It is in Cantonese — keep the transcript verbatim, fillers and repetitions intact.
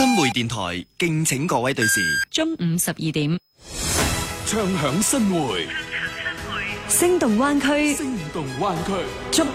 新梅電台敬請各位對視。 中午十二點， 唱響新梅， 聲動灣區， 聲動灣區。